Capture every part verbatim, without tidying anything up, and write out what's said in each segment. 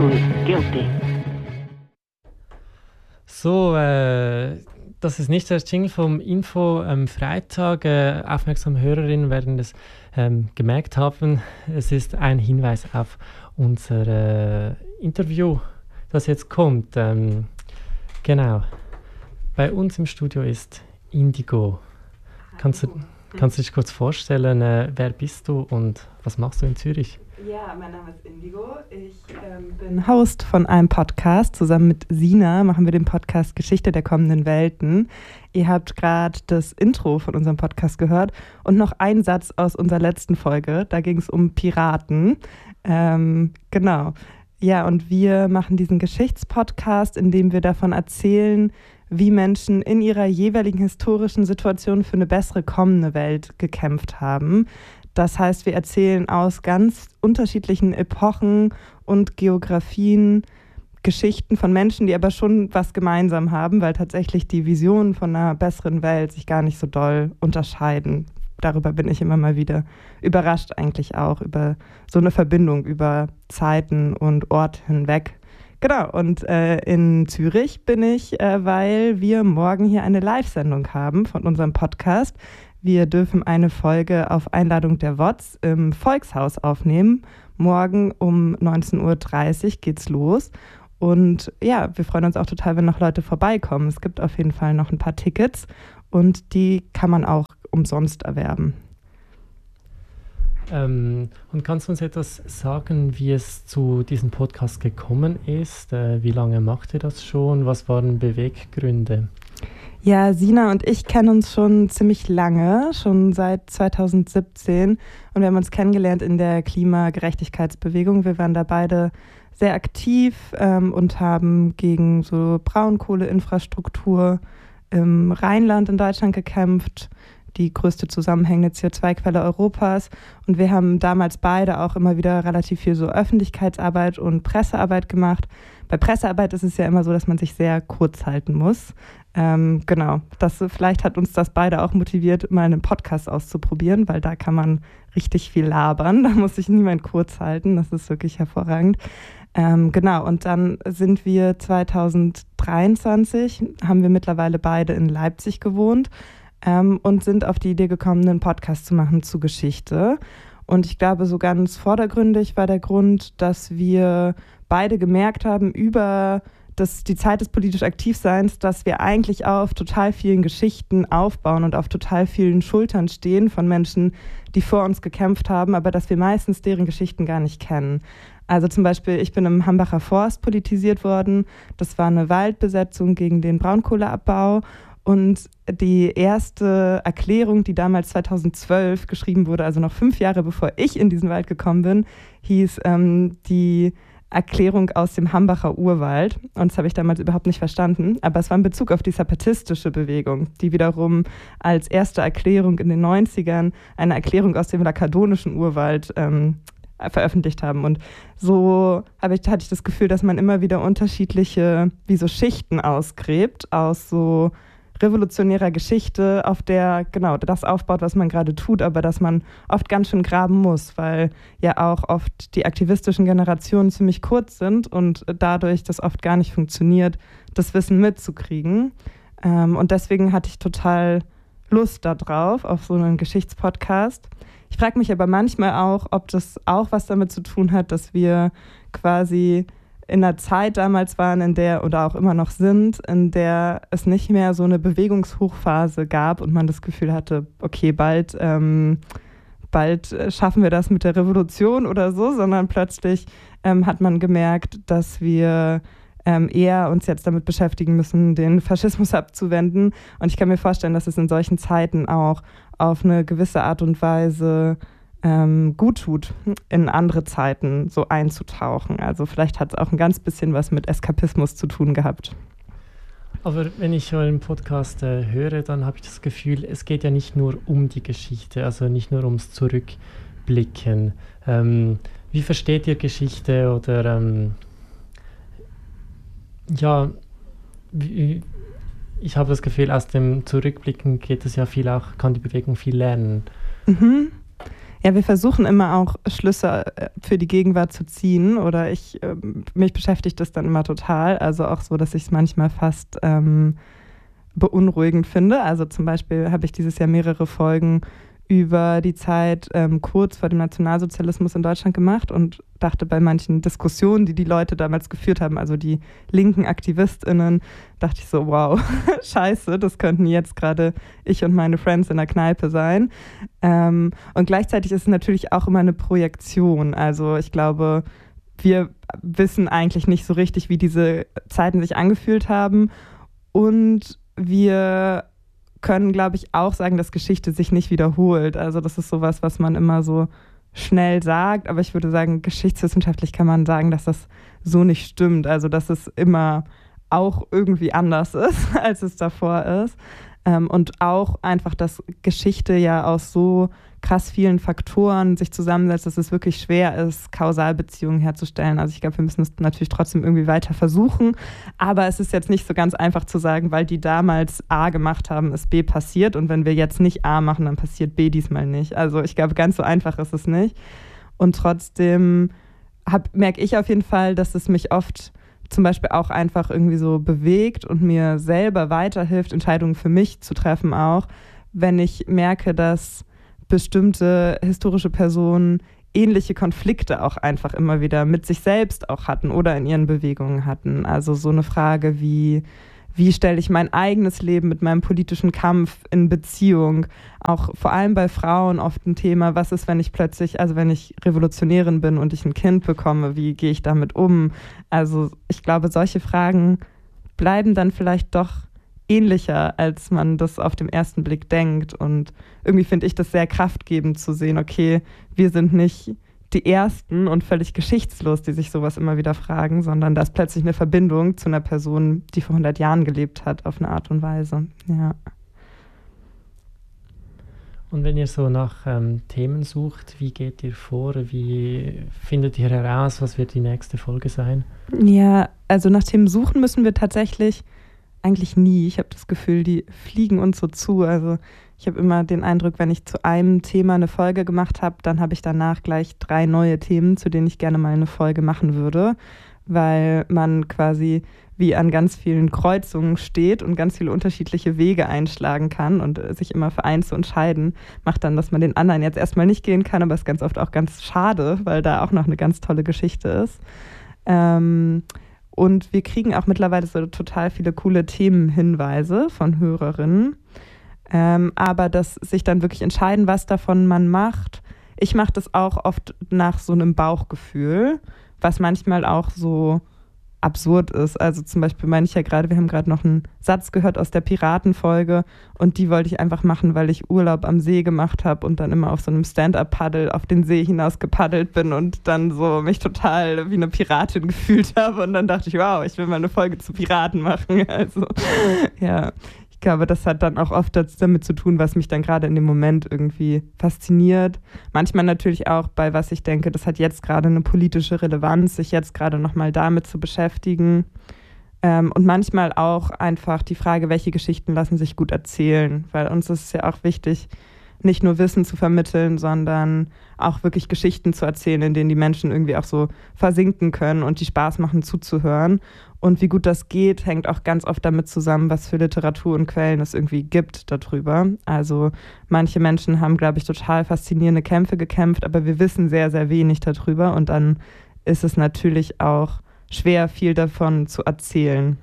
Absolutely guilty. So, äh, das ist nicht der Jingle vom Info am Freitag. Äh, aufmerksame Hörerinnen werden es ähm, gemerkt haben. Es ist ein Hinweis auf unser äh, Interview, das jetzt kommt. Ähm, genau. Bei uns im Studio ist Indigo. Kannst du, kannst du dich kurz vorstellen, äh, wer bist du und was machst du in Zürich? Ja, mein Name ist Indigo. Ich ähm, bin Host von einem Podcast. Zusammen mit Sina machen wir den Podcast Geschichte der kommenden Welten. Ihr habt gerade das Intro von unserem Podcast gehört und noch einen Satz aus unserer letzten Folge. Da ging es um Piraten. Ähm, genau. Ja, und wir machen diesen Geschichtspodcast, in dem wir davon erzählen, wie Menschen in ihrer jeweiligen historischen Situation für eine bessere kommende Welt gekämpft haben. Das heißt, wir erzählen aus ganz unterschiedlichen Epochen und Geografien Geschichten von Menschen, die aber schon was gemeinsam haben, weil tatsächlich die Visionen von einer besseren Welt sich gar nicht so doll unterscheiden. Darüber bin ich immer mal wieder überrascht eigentlich auch, über so eine Verbindung über Zeiten und Ort hinweg. Genau, und äh, in Zürich bin ich, äh, weil wir morgen hier eine Live-Sendung haben von unserem Podcast. Wir dürfen eine Folge auf Einladung der W O Z im Volkshaus aufnehmen. Morgen um neunzehn Uhr dreißig geht's los. Und ja, wir freuen uns auch total, wenn noch Leute vorbeikommen. Es gibt auf jeden Fall noch ein paar Tickets und die kann man auch umsonst erwerben. Ähm, und kannst du uns etwas sagen, wie es zu diesem Podcast gekommen ist? Äh, wie lange macht ihr das schon? Was waren Beweggründe? Ja, Sina und ich kennen uns schon ziemlich lange, schon seit zweitausendsiebzehn. Und wir haben uns kennengelernt in der Klimagerechtigkeitsbewegung. Wir waren da beide sehr aktiv ähm, und haben gegen so Braunkohleinfrastruktur im Rheinland in Deutschland gekämpft, die größte zusammenhängende C O zwei Quelle Europas. Und wir haben damals beide auch immer wieder relativ viel so Öffentlichkeitsarbeit und Pressearbeit gemacht. Bei Pressearbeit ist es ja immer so, dass man sich sehr kurz halten muss. Ähm, genau, das, vielleicht hat uns das beide auch motiviert, mal einen Podcast auszuprobieren, weil da kann man richtig viel labern. Da muss sich niemand kurz halten. Das ist wirklich hervorragend. Ähm, genau, und dann sind wir zweitausenddreiundzwanzig, haben wir mittlerweile beide in Leipzig gewohnt ähm, und sind auf die Idee gekommen, einen Podcast zu machen zu Geschichte. Und ich glaube, so ganz vordergründig war der Grund, dass wir beide gemerkt haben, über das, die Zeit des politisch Aktivseins, dass wir eigentlich auf total vielen Geschichten aufbauen und auf total vielen Schultern stehen von Menschen, die vor uns gekämpft haben, aber dass wir meistens deren Geschichten gar nicht kennen. Also zum Beispiel, ich bin im Hambacher Forst politisiert worden. Das war eine Waldbesetzung gegen den Braunkohleabbau. Und die erste Erklärung, die damals zweitausendzwölf geschrieben wurde, also noch fünf Jahre bevor ich in diesen Wald gekommen bin, hieß ähm, die Erklärung aus dem Hambacher Urwald. Und das habe ich damals überhaupt nicht verstanden. Aber es war in Bezug auf die zapatistische Bewegung, die wiederum als erste Erklärung in den neunzigern eine Erklärung aus dem lakadonischen Urwald ähm, veröffentlicht haben. Und so habe ich, hatte ich das Gefühl, dass man immer wieder unterschiedliche, wie so Schichten ausgräbt, aus so revolutionärer Geschichte, auf der genau das aufbaut, was man gerade tut, aber dass man oft ganz schön graben muss, weil ja auch oft die aktivistischen Generationen ziemlich kurz sind und dadurch das oft gar nicht funktioniert, das Wissen mitzukriegen. Und deswegen hatte ich total Lust darauf, auf so einen Geschichtspodcast. Ich frage mich aber manchmal auch, ob das auch was damit zu tun hat, dass wir quasi in einer Zeit damals waren, in der, oder auch immer noch sind, in der es nicht mehr so eine Bewegungshochphase gab und man das Gefühl hatte, okay, bald, ähm, bald schaffen wir das mit der Revolution oder so, sondern plötzlich ähm, hat man gemerkt, dass wir ähm, eher uns jetzt damit beschäftigen müssen, den Faschismus abzuwenden. Und ich kann mir vorstellen, dass es in solchen Zeiten auch auf eine gewisse Art und Weise Ähm, gut tut, in andere Zeiten so einzutauchen. Also vielleicht hat es auch ein ganz bisschen was mit Eskapismus zu tun gehabt. Aber wenn ich euren Podcast äh, höre, dann habe ich das Gefühl, es geht ja nicht nur um die Geschichte, also nicht nur ums Zurückblicken. Ähm, wie versteht ihr Geschichte oder ähm, ja, wie, ich habe das Gefühl, aus dem Zurückblicken geht es ja viel auch, kann die Bewegung viel lernen. Mhm. Ja, wir versuchen immer auch Schlüsse für die Gegenwart zu ziehen oder ich, mich beschäftigt das dann immer total, also auch so, dass ich es manchmal fast ähm, beunruhigend finde. Also zum Beispiel habe ich dieses Jahr mehrere Folgen über die Zeit ähm, kurz vor dem Nationalsozialismus in Deutschland gemacht und dachte bei manchen Diskussionen, die die Leute damals geführt haben, also die linken AktivistInnen, dachte ich so, wow, scheiße, das könnten jetzt gerade ich und meine Friends in der Kneipe sein. Ähm, und gleichzeitig ist es natürlich auch immer eine Projektion. Also ich glaube, wir wissen eigentlich nicht so richtig, wie diese Zeiten sich angefühlt haben und wir können, glaube ich, auch sagen, dass Geschichte sich nicht wiederholt. Also das ist sowas, was man immer so schnell sagt, aber ich würde sagen, geschichtswissenschaftlich kann man sagen, dass das so nicht stimmt. Also dass es immer auch irgendwie anders ist, als es davor ist. Und auch einfach, dass Geschichte ja aus so krass vielen Faktoren sich zusammensetzt, dass es wirklich schwer ist, Kausalbeziehungen herzustellen. Also ich glaube, wir müssen es natürlich trotzdem irgendwie weiter versuchen, aber es ist jetzt nicht so ganz einfach zu sagen, weil die damals A gemacht haben, ist B passiert und wenn wir jetzt nicht A machen, dann passiert B diesmal nicht. Also ich glaube, ganz so einfach ist es nicht. Und trotzdem hab, merke ich auf jeden Fall, dass es mich oft zum Beispiel auch einfach irgendwie so bewegt und mir selber weiterhilft, Entscheidungen für mich zu treffen auch, wenn ich merke, dass bestimmte historische Personen ähnliche Konflikte auch einfach immer wieder mit sich selbst auch hatten oder in ihren Bewegungen hatten. Also so eine Frage wie, wie stelle ich mein eigenes Leben mit meinem politischen Kampf in Beziehung? Auch vor allem bei Frauen oft ein Thema, was ist, wenn ich plötzlich, also wenn ich Revolutionärin bin und ich ein Kind bekomme, wie gehe ich damit um? Also ich glaube, solche Fragen bleiben dann vielleicht doch ähnlicher, als man das auf den ersten Blick denkt. Und irgendwie finde ich das sehr kraftgebend zu sehen, okay, wir sind nicht die Ersten und völlig geschichtslos, die sich sowas immer wieder fragen, sondern da ist plötzlich eine Verbindung zu einer Person, die vor hundert Jahren gelebt hat, auf eine Art und Weise. Ja. Und wenn ihr so nach ähm, Themen sucht, wie geht ihr vor? Wie findet ihr heraus, was wird die nächste Folge sein? Ja, also nach Themen suchen müssen wir tatsächlich eigentlich nie. Ich habe das Gefühl, die fliegen uns so zu. Also ich habe immer den Eindruck, wenn ich zu einem Thema eine Folge gemacht habe, dann habe ich danach gleich drei neue Themen, zu denen ich gerne mal eine Folge machen würde, weil man quasi wie an ganz vielen Kreuzungen steht und ganz viele unterschiedliche Wege einschlagen kann und sich immer für eins zu entscheiden, macht dann, dass man den anderen jetzt erstmal nicht gehen kann, aber es ist ganz oft auch ganz schade, weil da auch noch eine ganz tolle Geschichte ist. Ähm, Und wir kriegen auch mittlerweile so total viele coole Themenhinweise von Hörerinnen. Ähm, aber dass sich dann wirklich entscheiden, was davon man macht. Ich mache das auch oft nach so einem Bauchgefühl, was manchmal auch so absurd ist. Also zum Beispiel meine ich ja gerade, wir haben gerade noch einen Satz gehört aus der Piratenfolge und die wollte ich einfach machen, weil ich Urlaub am See gemacht habe und dann immer auf so einem Stand-Up-Paddle auf den See hinaus gepaddelt bin und dann so mich total wie eine Piratin gefühlt habe und dann dachte ich, wow, ich will mal eine Folge zu Piraten machen. Also ja, ich glaube, das hat dann auch oft damit zu tun, was mich dann gerade in dem Moment irgendwie fasziniert. Manchmal natürlich auch bei was ich denke, das hat jetzt gerade eine politische Relevanz, sich jetzt gerade nochmal damit zu beschäftigen. Ähm, und manchmal auch einfach die Frage, welche Geschichten lassen sich gut erzählen, weil uns ist es ja auch wichtig, nicht nur Wissen zu vermitteln, sondern auch wirklich Geschichten zu erzählen, in denen die Menschen irgendwie auch so versinken können und die Spaß machen zuzuhören. Und wie gut das geht, hängt auch ganz oft damit zusammen, was für Literatur und Quellen es irgendwie gibt darüber. Also manche Menschen haben, glaube ich, total faszinierende Kämpfe gekämpft, aber wir wissen sehr, sehr wenig darüber. Und dann ist es natürlich auch schwer, viel davon zu erzählen.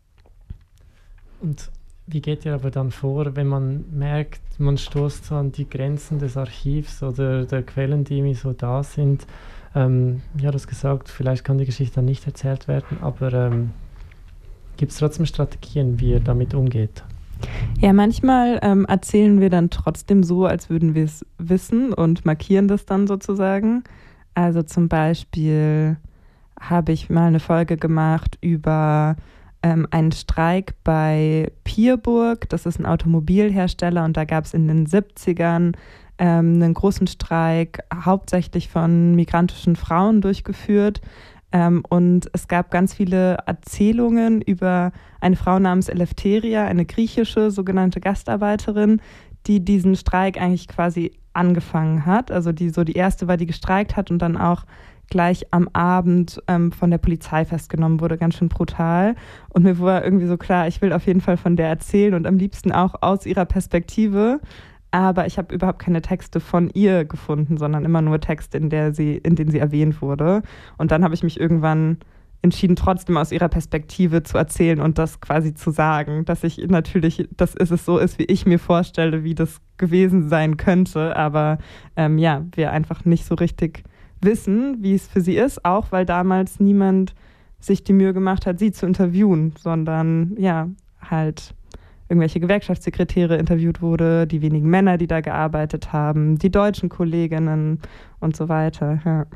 Und wie geht ihr aber dann vor, wenn man merkt, man stoßt an die Grenzen des Archivs oder der Quellen, die irgendwie so da sind? Ähm, ja, du hast gesagt, vielleicht kann die Geschichte dann nicht erzählt werden, aber ähm, gibt es trotzdem Strategien, wie ihr damit umgeht? Ja, manchmal ähm, erzählen wir dann trotzdem so, als würden wir es wissen und markieren das dann sozusagen. Also zum Beispiel habe ich mal eine Folge gemacht über ähm, einen Streik bei Pierburg. Das ist ein Automobilhersteller und da gab es in den siebzigern ähm, einen großen Streik, hauptsächlich von migrantischen Frauen durchgeführt. Ähm, und es gab ganz viele Erzählungen über eine Frau namens Eleftheria, eine griechische sogenannte Gastarbeiterin, die diesen Streik eigentlich quasi angefangen hat. Also die so die erste war, die gestreikt hat und dann auch gleich am Abend ähm, von der Polizei festgenommen wurde, ganz schön brutal. Und mir war irgendwie so klar, ich will auf jeden Fall von der erzählen und am liebsten auch aus ihrer Perspektive. Aber ich habe überhaupt keine Texte von ihr gefunden, sondern immer nur Texte, in, der sie, in denen sie erwähnt wurde. Und dann habe ich mich irgendwann entschieden, trotzdem aus ihrer Perspektive zu erzählen und das quasi zu sagen, dass ich natürlich, dass es so ist, wie ich mir vorstelle, wie das gewesen sein könnte. Aber ähm, ja, wir einfach nicht so richtig wissen, wie es für sie ist, auch weil damals niemand sich die Mühe gemacht hat, sie zu interviewen, sondern ja, halt irgendwelche Gewerkschaftssekretäre interviewt wurde, die wenigen Männer, die da gearbeitet haben, die deutschen Kolleginnen und so weiter. Ja,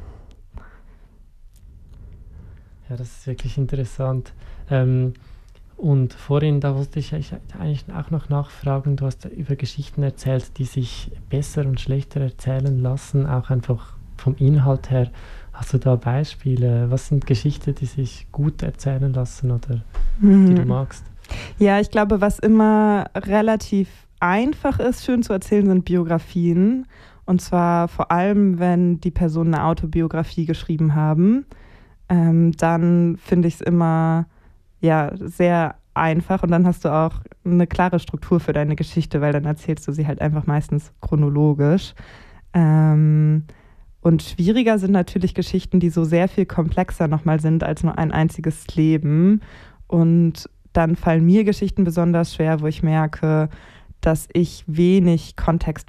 ja, das ist wirklich interessant. Ähm, und vorhin, da wollte ich eigentlich auch noch nachfragen, du hast über Geschichten erzählt, die sich besser und schlechter erzählen lassen, auch einfach vom Inhalt her. Hast du da Beispiele? Was sind Geschichten, die sich gut erzählen lassen oder mhm. die du magst? Ja, ich glaube, was immer relativ einfach ist, schön zu erzählen, sind Biografien. Und zwar vor allem, wenn die Personen eine Autobiografie geschrieben haben. Ähm, dann finde ich es immer ja, sehr einfach. Und dann hast du auch eine klare Struktur für deine Geschichte, weil dann erzählst du sie halt einfach meistens chronologisch. Ähm, Und schwieriger sind natürlich Geschichten, die so sehr viel komplexer nochmal sind als nur ein einziges Leben. Und dann fallen mir Geschichten besonders schwer, wo ich merke, dass ich wenig Kontext